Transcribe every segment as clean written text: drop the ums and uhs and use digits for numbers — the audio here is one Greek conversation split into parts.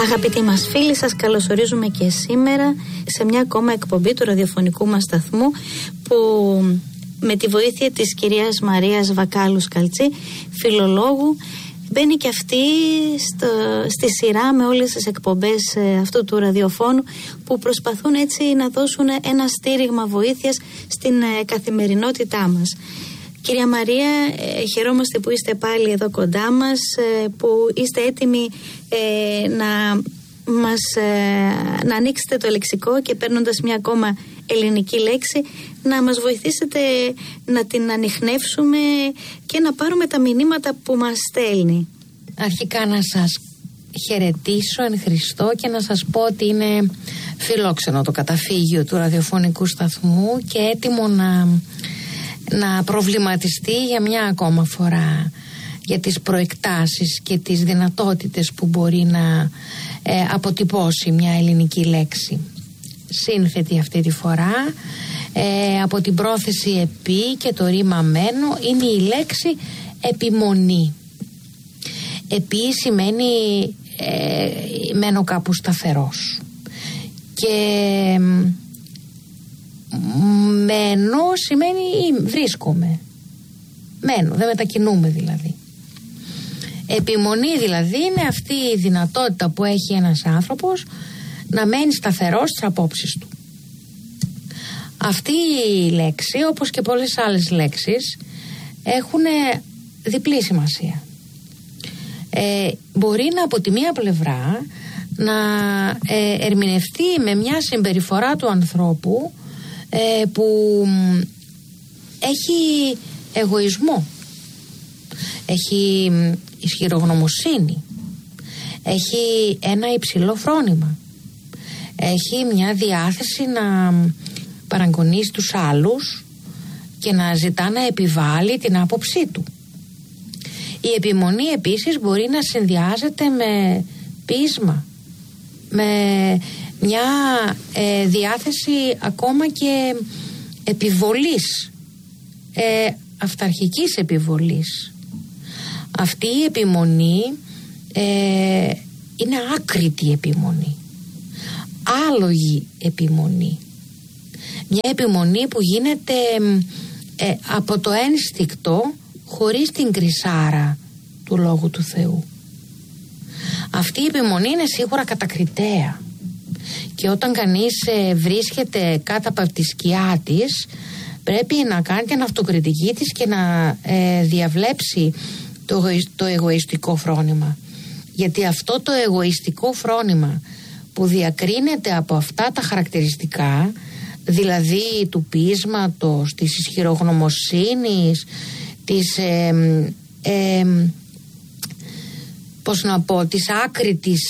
Αγαπητοί μας φίλοι, σας καλωσορίζουμε και σήμερα σε μια ακόμα εκπομπή του ραδιοφωνικού μας σταθμού που με τη βοήθεια της κυρίας Μαρίας Βακάλου Σκαλτσή, φιλολόγου, μπαίνει και αυτή στη σειρά με όλες τις εκπομπές αυτού του ραδιοφώνου που προσπαθούν έτσι να δώσουν ένα στήριγμα βοήθειας στην καθημερινότητά μας. Κυρία Μαρία, χαιρόμαστε που είστε πάλι εδώ κοντά μας, που είστε έτοιμοι να ανοίξετε το λεξικό και παίρνοντας μια ακόμα ελληνική λέξη να μας βοηθήσετε να την ανιχνεύσουμε και να πάρουμε τα μηνύματα που μας στέλνει. Αρχικά να σας χαιρετήσω εν Χριστώ και να σας πω ότι είναι φιλόξενο το καταφύγιο του ραδιοφωνικού σταθμού και έτοιμο να προβληματιστεί για μια ακόμα φορά για τις προεκτάσεις και τις δυνατότητες που μπορεί να αποτυπώσει μια ελληνική λέξη. Σύνθετη αυτή τη φορά, από την πρόθεση επί και το ρήμα μένο, είναι η λέξη επιμονή. Επί σημαίνει μένω κάπου σταθερός και μένω σημαίνει βρίσκομαι, μένω, δεν μετακινούμε δηλαδή. Επιμονή δηλαδή είναι αυτή η δυνατότητα που έχει ένας άνθρωπος να μένει σταθερός στις απόψεις του. Αυτή η λέξη, όπως και πολλές άλλες λέξεις, έχουν διπλή σημασία. Μπορεί να από τη μία πλευρά να ερμηνευτεί με μια συμπεριφορά του ανθρώπου που έχει εγωισμό, έχει ισχυρογνωμοσύνη, έχει ένα υψηλό φρόνημα, έχει μια διάθεση να παραγκονίσει τους άλλους και να ζητά να επιβάλλει την άποψή του. Η επιμονή επίσης μπορεί να συνδυάζεται με πείσμα, με μια διάθεση ακόμα και επιβολής, αυταρχικής επιβολής. Αυτή η επιμονή είναι άκρητη επιμονή, άλογη επιμονή, μια επιμονή που γίνεται από το ένστικτο χωρίς την κρυσάρα του Λόγου του Θεού. Αυτή η επιμονή είναι σίγουρα κατακριτέα και όταν κανείς βρίσκεται κάτω από τη σκιά της πρέπει να κάνει την αυτοκριτική της και να διαβλέψει το εγωιστικό φρόνημα, γιατί αυτό το εγωιστικό φρόνημα που διακρίνεται από αυτά τα χαρακτηριστικά, δηλαδή του ποίησματος, της ισχυρογνωμοσύνης, της της άκρητης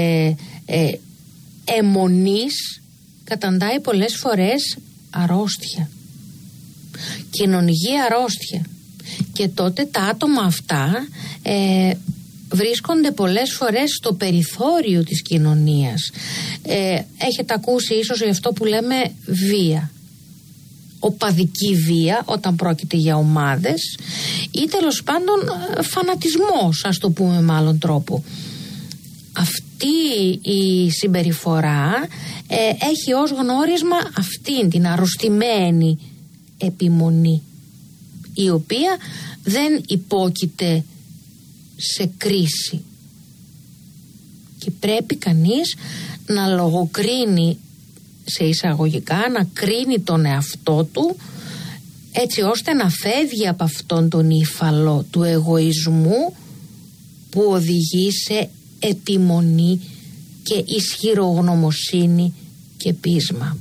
αιμονής, καταντάει πολλές φορές αρρώστια, κοινωνική αρρώστια, και τότε τα άτομα αυτά βρίσκονται πολλές φορές στο περιθώριο της κοινωνίας. Έχετε ακούσει ίσως για αυτό που λέμε βία, οπαδική βία όταν πρόκειται για ομάδες, ή τέλος πάντων φανατισμός, ας το πούμε με άλλον τρόπο. Αυτή η συμπεριφορά έχει ως γνώρισμα αυτήν την αρρωστημένη επιμονή, η οποία δεν υπόκειται σε κρίση και πρέπει κανείς να λογοκρίνει, σε εισαγωγικά, να κρίνει τον εαυτό του έτσι ώστε να φεύγει από αυτόν τον ύφαλο του εγωισμού που οδηγεί σε επιμονή και ισχυρογνωμοσύνη και πείσμα.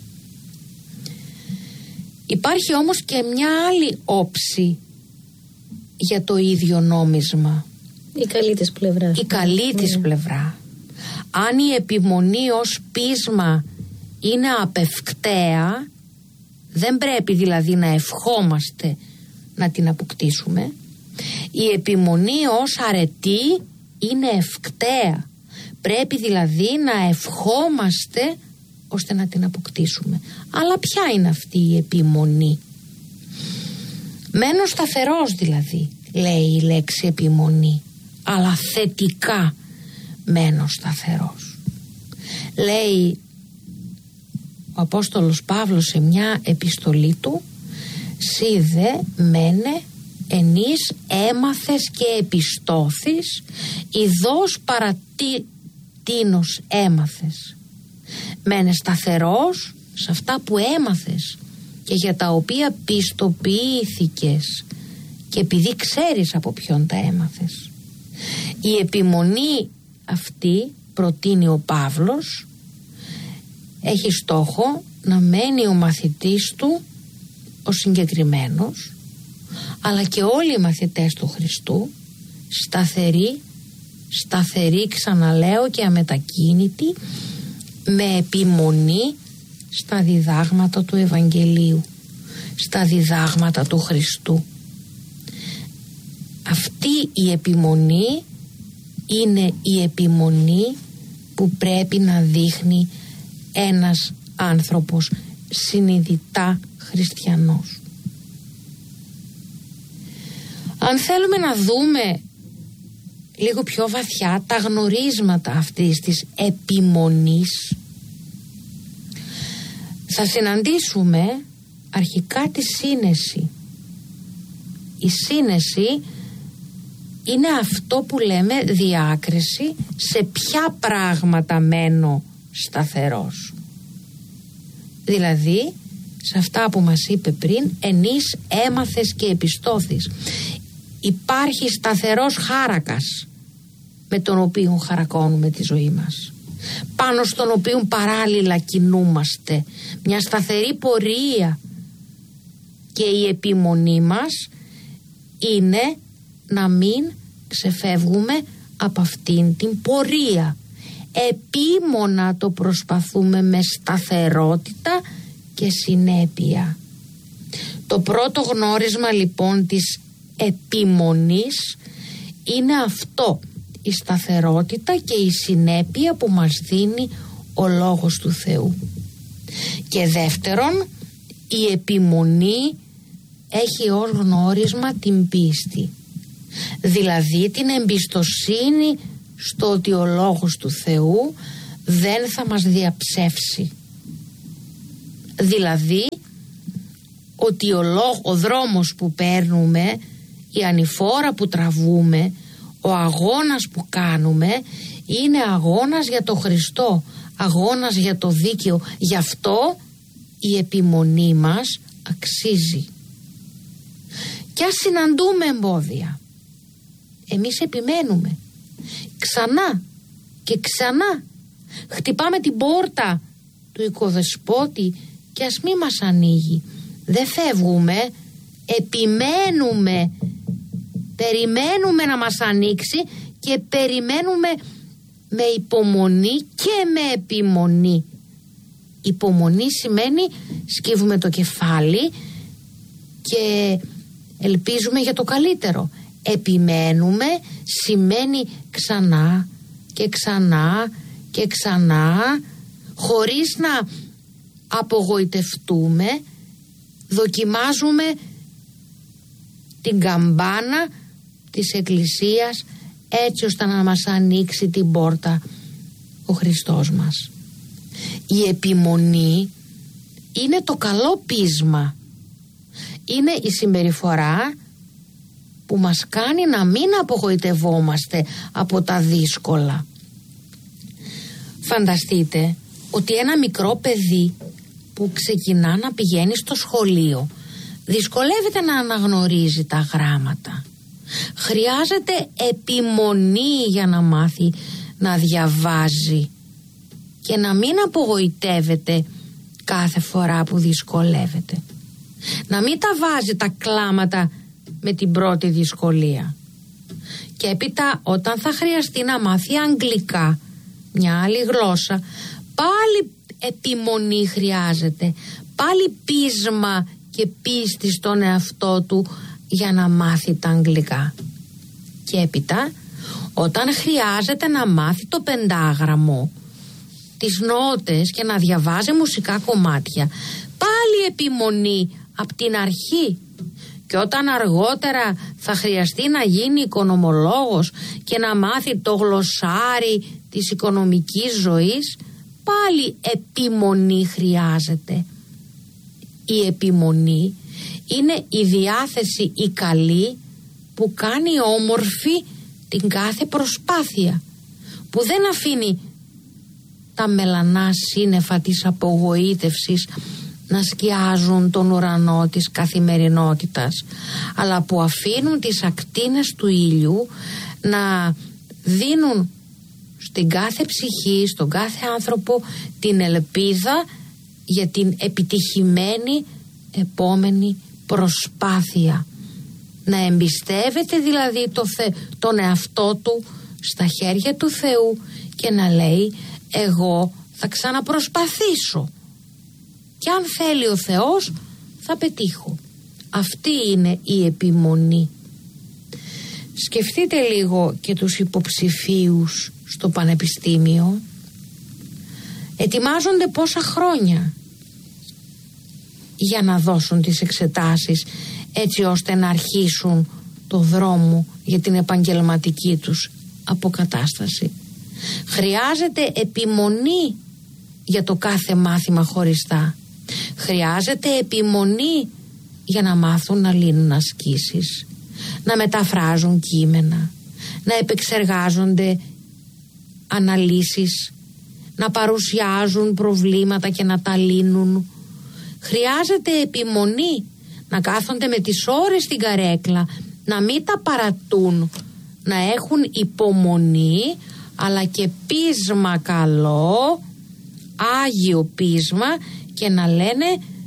Υπάρχει όμως και μια άλλη όψη για το ίδιο νόμισμα. Η καλή της πλευρά. Η καλή της πλευρά. Αν η επιμονή ως πείσμα είναι απευκταία, δεν πρέπει δηλαδή να ευχόμαστε να την αποκτήσουμε. Η επιμονή ως αρετή είναι ευκταία. Πρέπει δηλαδή να ευχόμαστε ώστε να την αποκτήσουμε. Αλλά ποια είναι αυτή η επιμονή? Μένω σταθερός δηλαδή, λέει η λέξη επιμονή, αλλά θετικά, μένω σταθερός. Λέει ο Απόστολος Παύλος σε μια επιστολή του, «Σι δε μένε ενείς έμαθες και επιστώθης, ειδώς παρατίνος έμαθες». Μένε σταθερός σε αυτά που έμαθες και για τα οποία πιστοποιήθηκες και επειδή ξέρεις από ποιον τα έμαθες. Η επιμονή αυτή, προτείνει ο Παύλος, έχει στόχο να μένει ο μαθητής του, ο συγκεκριμένος, αλλά και όλοι οι μαθητές του Χριστού, σταθεροί ξαναλέω και αμετακίνητοι, με επιμονή στα διδάγματα του Ευαγγελίου, στα διδάγματα του Χριστού. Αυτή η επιμονή είναι η επιμονή που πρέπει να δείχνει ένας άνθρωπος συνειδητά χριστιανός. Αν θέλουμε να δούμε λίγο πιο βαθιά τα γνωρίσματα αυτής της επιμονής, θα συναντήσουμε αρχικά τη σύνεση. Η σύνεση είναι αυτό που λέμε διάκριση σε ποια πράγματα μένω σταθερός. Δηλαδή σε αυτά που μας είπε πριν, ενείς έμαθες και επιστώθης. Υπάρχει σταθερός χάρακας με τον οποίο χαρακώνουμε τη ζωή μας, πάνω στον οποίο παράλληλα κινούμαστε, μια σταθερή πορεία, και η επιμονή μας είναι να μην ξεφεύγουμε από αυτήν την πορεία. Επίμονα το προσπαθούμε με σταθερότητα και συνέπεια. Το πρώτο γνώρισμα λοιπόν της επιμονής είναι αυτό, η σταθερότητα και η συνέπεια που μας δίνει ο Λόγος του Θεού. Και δεύτερον, η επιμονή έχει ως γνώρισμα την πίστη, δηλαδή την εμπιστοσύνη στο ότι ο Λόγος του Θεού δεν θα μας διαψεύσει, δηλαδή ότι ο δρόμος που παίρνουμε, η ανηφόρα που τραβούμε, ο αγώνας που κάνουμε είναι αγώνας για το Χριστό, αγώνας για το δίκαιο. Γι' αυτό η επιμονή μας αξίζει. Κι ας συναντούμε εμπόδια, εμείς επιμένουμε ξανά και ξανά. Χτυπάμε την πόρτα του οικοδεσπότη και ας μη μας ανοίγει. Δεν φεύγουμε, επιμένουμε, περιμένουμε να μας ανοίξει και περιμένουμε με υπομονή και με επιμονή. Υπομονή σημαίνει σκύβουμε το κεφάλι και ελπίζουμε για το καλύτερο. Επιμένουμε σημαίνει ξανά και ξανά και ξανά, χωρίς να απογοητευτούμε, δοκιμάζουμε την καμπάνα της Εκκλησίας έτσι ώστε να μας ανοίξει την πόρτα ο Χριστός μας. Η επιμονή είναι το καλό πείσμα, είναι η συμπεριφορά που μας κάνει να μην απογοητευόμαστε από τα δύσκολα. Φανταστείτε ότι ένα μικρό παιδί που ξεκινά να πηγαίνει στο σχολείο δυσκολεύεται να αναγνωρίζει τα γράμματα. Χρειάζεται επιμονή για να μάθει να διαβάζει και να μην απογοητεύεται κάθε φορά που δυσκολεύεται. Να μην τα βάζει τα κλάματα με την πρώτη δυσκολία. Και έπειτα όταν θα χρειαστεί να μάθει αγγλικά, μια άλλη γλώσσα, πάλι επιμονή χρειάζεται, πάλι πείσμα και πίστη στον εαυτό του για να μάθει τα αγγλικά. Και έπειτα όταν χρειάζεται να μάθει το πεντάγραμμο, τις νότες και να διαβάζει μουσικά κομμάτια, πάλι επιμονή από την αρχή. Και όταν αργότερα θα χρειαστεί να γίνει οικονομολόγος και να μάθει το γλωσσάρι της οικονομικής ζωής, πάλι επιμονή χρειάζεται. Η επιμονή είναι η διάθεση η καλή που κάνει όμορφη την κάθε προσπάθεια, που δεν αφήνει τα μελανά σύννεφα της απογοήτευσης να σκιάζουν τον ουρανό της καθημερινότητας, αλλά που αφήνουν τις ακτίνες του ήλιου να δίνουν στην κάθε ψυχή, στον κάθε άνθρωπο την ελπίδα για την επιτυχημένη επόμενη προσπάθεια. Να εμπιστεύεται δηλαδή τον εαυτό του στα χέρια του Θεού και να λέει, εγώ θα ξαναπροσπαθήσω και αν θέλει ο Θεός θα πετύχω. Αυτή είναι η επιμονή. Σκεφτείτε λίγο και τους υποψηφίους στο πανεπιστήμιο. Ετοιμάζονται πόσα χρόνια για να δώσουν τις εξετάσεις, έτσι ώστε να αρχίσουν το δρόμο για την επαγγελματική τους αποκατάσταση. Χρειάζεται επιμονή για το κάθε μάθημα χωριστά. Χρειάζεται επιμονή για να μάθουν να λύνουν ασκήσεις, να μεταφράζουν κείμενα, να επεξεργάζονται αναλύσεις, να παρουσιάζουν προβλήματα και να τα λύνουν. Χρειάζεται επιμονή να κάθονται με τις ώρες στην καρέκλα, να μην τα παρατούν, να έχουν υπομονή, αλλά και πείσμα καλό, άγιο πείσμα, και να λένε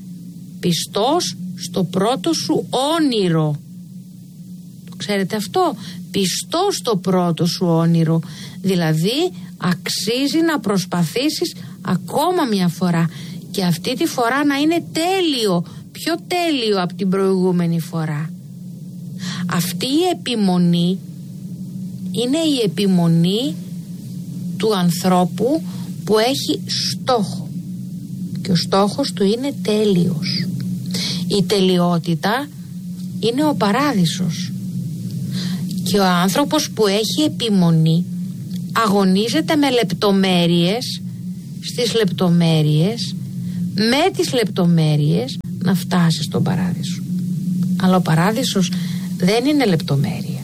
πιστός στο πρώτο σου όνειρο. Το ξέρετε αυτό? Πιστός στο πρώτο σου όνειρο. Δηλαδή αξίζει να προσπαθήσεις ακόμα μια φορά, και αυτή τη φορά να είναι τέλειο, πιο τέλειο από την προηγούμενη φορά. Αυτή η επιμονή είναι η επιμονή του ανθρώπου που έχει στόχο, και ο στόχος του είναι τέλειος. Η τελειότητα είναι ο παράδεισος, και ο άνθρωπος που έχει επιμονή αγωνίζεται με λεπτομέρειες, στις λεπτομέρειες, με τις λεπτομέρειες να φτάσει στον παράδεισο. Αλλά ο παράδεισος δεν είναι λεπτομέρεια,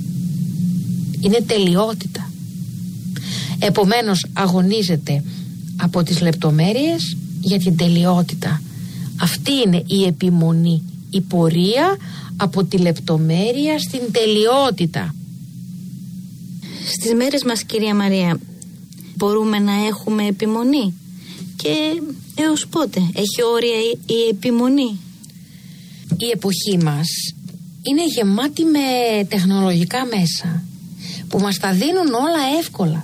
είναι τελειότητα. Επομένως αγωνίζεται από τις λεπτομέρειες για την τελειότητα. Αυτή είναι η επιμονή, η πορεία από τη λεπτομέρεια στην τελειότητα. Στις μέρες μας, κυρία Μαρία, μπορούμε να έχουμε επιμονή? Και έως πότε έχει όρια η επιμονή? Η εποχή μας είναι γεμάτη με τεχνολογικά μέσα που μας τα δίνουν όλα εύκολα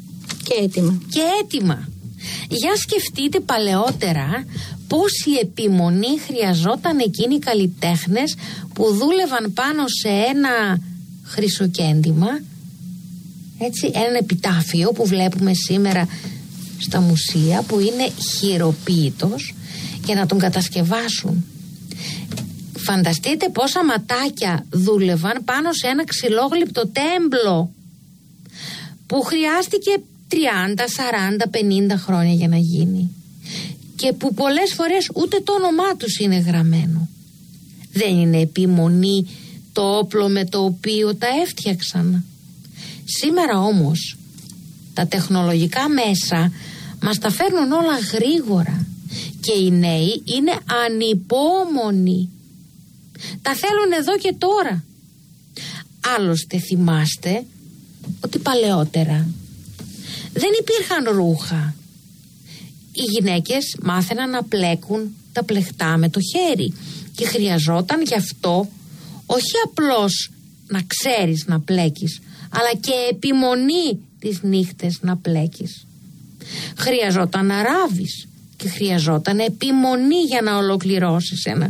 και έτοιμα. Για σκεφτείτε παλαιότερα πόση επιμονή χρειαζόταν εκείνοι οι καλλιτέχνες που δούλευαν πάνω σε ένα χρυσοκέντημα, έτσι, ένα επιτάφιο που βλέπουμε σήμερα στα μουσεία, που είναι χειροποίητος, για να τον κατασκευάσουν. Φανταστείτε πόσα ματάκια δούλευαν πάνω σε ένα ξυλόγλυπτο τέμπλο που χρειάστηκε 30, 40, 50 χρόνια για να γίνει, και που πολλές φορές ούτε το όνομά τους είναι γραμμένο. Δεν είναι επιμονή το όπλο με το οποίο τα έφτιαξαν? Σήμερα όμως τα τεχνολογικά μέσα μας τα φέρνουν όλα γρήγορα, και οι νέοι είναι ανυπόμονοι. Τα θέλουν εδώ και τώρα. Άλλωστε θυμάστε ότι παλαιότερα δεν υπήρχαν ρούχα. Οι γυναίκες μάθαιναν να πλέκουν τα πλεχτά με το χέρι, και χρειαζόταν γι' αυτό όχι απλώς να ξέρεις να πλέκεις, αλλά και επιμονή τις νύχτες να πλέκεις. Χρειαζόταν να ράβεις και χρειαζόταν επιμονή για να ολοκληρώσεις ένα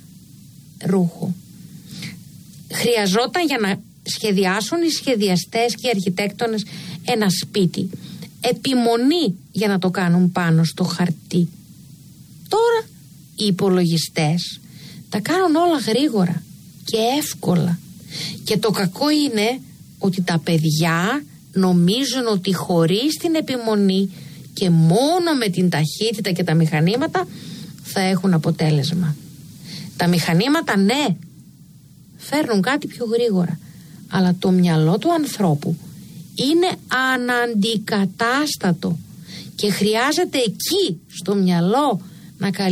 ρούχο. Χρειαζόταν για να σχεδιάσουν οι σχεδιαστές και οι αρχιτέκτονες ένα σπίτι επιμονή για να το κάνουν πάνω στο χαρτί. Τώρα οι υπολογιστές τα κάνουν όλα γρήγορα. και εύκολα. Και το κακό είναι ότι τα παιδιά νομίζουν ότι χωρίς την επιμονή και μόνο με την ταχύτητα και τα μηχανήματα θα έχουν αποτέλεσμα. Τα μηχανήματα, ναι, φέρνουν κάτι πιο γρήγορα, αλλά το μυαλό του ανθρώπου είναι αναντικατάστατο και χρειάζεται εκεί στο μυαλό να